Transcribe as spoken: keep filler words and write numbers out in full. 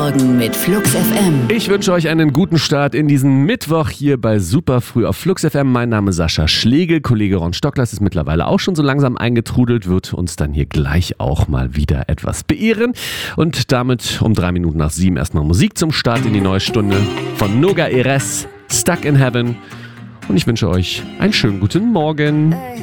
Morgen mit Flux F M. Ich wünsche euch einen guten Start in diesen Mittwoch hier bei Superfrüh auf Flux F M. Mein Name ist Sascha Schlegel. Kollege Ron Stocklas ist mittlerweile auch schon so langsam eingetrudelt, wird uns dann hier gleich auch mal wieder etwas beehren. Und damit um drei Minuten nach sieben erstmal Musik zum Start in die neue Stunde von Noga Erez, Stuck in Heaven. Und ich wünsche euch einen schönen guten Morgen.